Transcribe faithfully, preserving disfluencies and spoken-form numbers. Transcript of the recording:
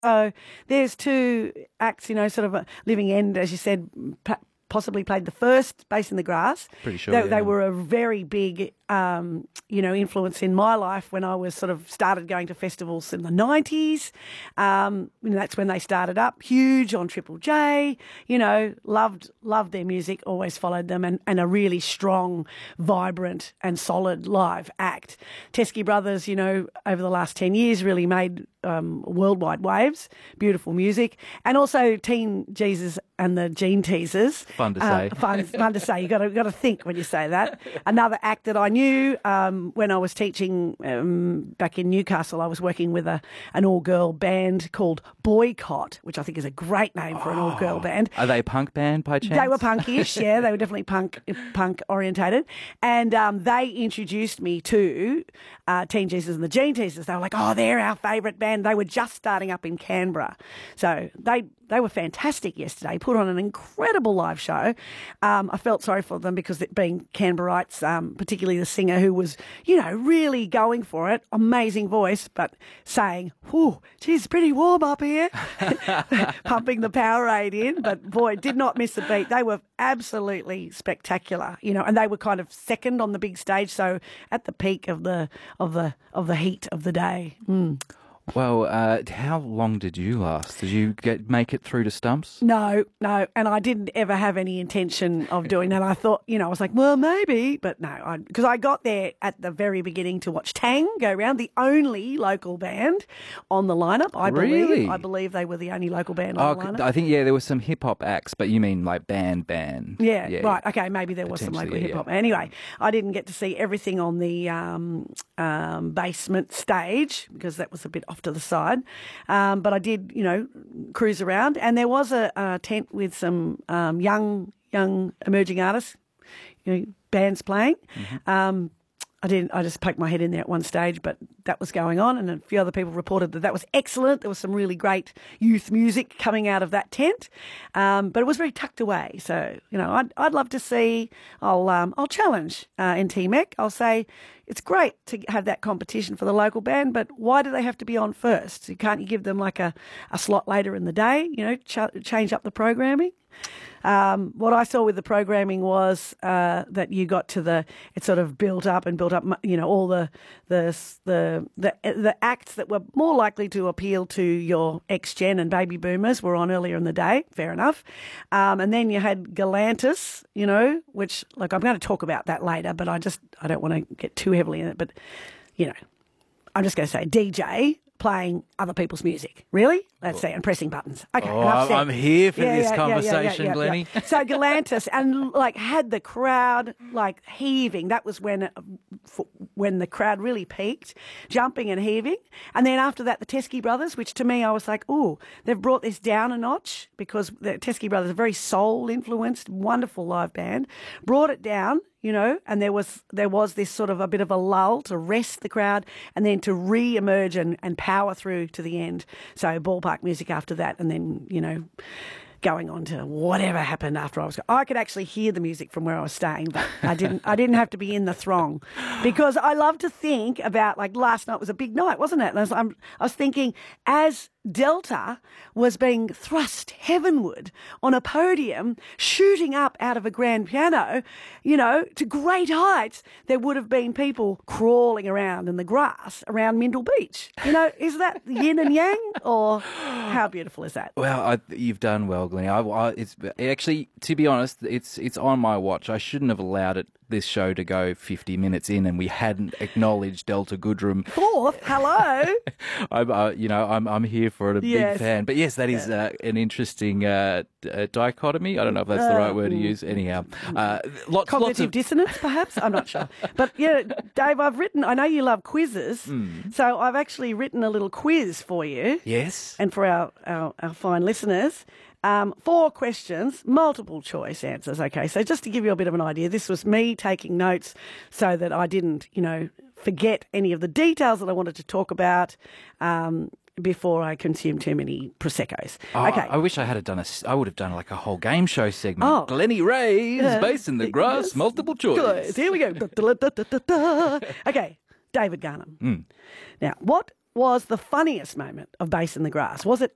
So there's two acts, you know, sort of a living end, as you said, p- possibly played the first Bass in the Grass. Pretty sure, They, yeah. they were a very big, um, you know, influence in my life when I was sort of started going to festivals in the nineties. Um, and that's when they started up, huge on Triple J. You know, loved loved their music, always followed them, and, and a really strong, vibrant and solid live act. Teskey Brothers, you know, over the last ten years really made um, worldwide waves, beautiful music, and also Teen Jesus and the Gene Teasers. Fun to Uh, say. fun, fun to say. You got to got to think when you say that. Another act that I knew um, when I was teaching um, back in Newcastle, I was working with a an all girl band called Boycott, which I think is a great name for an all girl band. Are they a punk band by chance? They were punkish, yeah. They were definitely punk punk orientated, and um, they introduced me to uh, Teen Jesus and the Gene Teasers. They were like, "Oh, they're our favourite band." They were just starting up in Canberra, so they they were fantastic yesterday. Put on an incredible live show. Um, I felt sorry for them because it being Canberrites, um, particularly the singer who was, you know, really going for it. Amazing voice, but saying, "Whew, geez, it's pretty warm up here," pumping the Powerade in. But boy, did not miss a beat. They were absolutely spectacular, you know, and they were kind of second on the big stage, so at the peak of the of the of the heat of the day. Mm. Well, uh, how long did you last? Did you get make it through to Stumps? No, no, and I didn't ever have any intention of doing that. I thought, you know, I was like, well, maybe, but no, because I, I got there at the very beginning to watch Tang go round, the only local band on the lineup. I Really? believe, I believe they were the only local band Oh, on the lineup. I think, yeah, there were some hip-hop acts, but you mean like band, band. Yeah, right. Okay, maybe there was some Potentially, local yeah, hip hop. Anyway, I didn't get to see everything on the um, um, basement stage because that was a bit off to the side. Um, but I did, you know, cruise around, and there was a, a tent with some um, young, young emerging artists, you know, bands playing. Mm-hmm. Um, I didn't. I just poked my head in there at one stage, but that was going on, and a few other people reported that that was excellent. There was some really great youth music coming out of that tent, um, but it was very tucked away. So, you know, I'd I'd love to see. I'll um, I'll challenge uh, N T M E C. I'll say it's great to have that competition for the local band, but why do they have to be on first? Can't you give them like a, a slot later in the day? You know, ch- change up the programming. Um, what I saw with the programming was uh, that you got to the it sort of built up and built up, you know, all the the the the, the acts that were more likely to appeal to your ex-gen and baby boomers were on earlier in the day. Fair enough. Um, and then you had Galantis, you know, which like I'm going to talk about that later, but I just I don't want to get too heavily in it. But you know, I'm just going to say D J playing other people's music. Really? Let's see, and pressing buttons. Okay, Oh, enough said. I'm here for Yeah, this yeah, yeah, conversation, yeah, yeah, Glennie. yeah. So Galantis, and like had the crowd like heaving. That was when uh, f- when the crowd really peaked, jumping and heaving. And then after that, the Teskey Brothers, which to me I was like, oh, they've brought this down a notch because the Teskey Brothers are very soul influenced, wonderful live band. Brought it down. You know, and there was there was this sort of a bit of a lull to rest the crowd and then to re-emerge and, and power through to the end. So ballpark music after that, and then, you know, going on to whatever happened after I was. I could actually hear the music from where I was staying, but I didn't. I didn't have to be in the throng because I love to think about like last night was a big night, wasn't it? And I was, I'm, I was thinking as Delta was being thrust heavenward on a podium, shooting up out of a grand piano, you know, to great heights, there would have been people crawling around in the grass around Mindle Beach. You know, is that yin and yang, or how beautiful is that? Well, I, you've done well, Glennie. I, I, it's actually, to be honest, it's it's on my watch. I shouldn't have allowed it this show to go fifty minutes in, and we hadn't acknowledged Delta Goodrem. Fourth, hello. I'm, uh, you know, I'm I'm here for it. A Yes. big fan. But yes, that is uh, an interesting uh, d- uh, dichotomy. I don't know if that's the right word to use. Anyhow, uh, lots, Cognitive lots of dissonance, perhaps? I'm not sure. But yeah, Dave, I've written, I know you love quizzes, Mm. so I've actually written a little quiz for you. yes. And for our, our, our fine listeners. Um, four questions, multiple choice answers. Okay, so just to give you a bit of an idea, this was me taking notes so that I didn't, you know, forget any of the details that I wanted to talk about um, before I consume too many Prosecco's. Oh, Okay. I wish I had done a. s- I would have done like a whole game show segment. Oh. Glennie Ray's Yeah. Bass in the Grass, Yes. multiple choice. Good. Here we go. Da, da, da, da, da, da. Okay, David Garnham. Mm. Now, what was the funniest moment of Bass in the Grass? Was it